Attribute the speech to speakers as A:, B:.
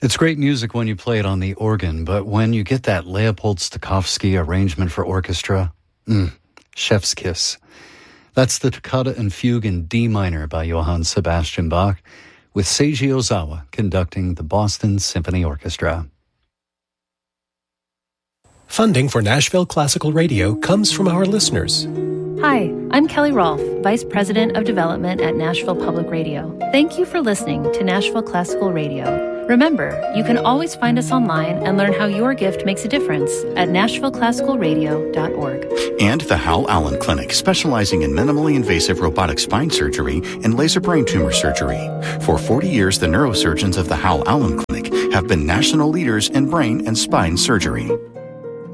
A: It's great music when you play it on the organ, but when you get that Leopold Stokowski arrangement for orchestra, chef's kiss. That's the Toccata and Fugue in D minor by Johann Sebastian Bach, with Seiji Ozawa conducting the Boston Symphony Orchestra.
B: Funding for Nashville Classical Radio comes from our listeners.
C: Hi, I'm Kelly Rolfe, Vice President of Development at Nashville Public Radio. Thank you for listening to Nashville Classical Radio. Remember, you can always find us online and learn how your gift makes a difference at nashvilleclassicalradio.org.
D: And the Hal Allen Clinic, specializing in minimally invasive robotic spine surgery and laser brain tumor surgery. For 40 years, the neurosurgeons of the Hal Allen Clinic have been national leaders in brain and spine surgery.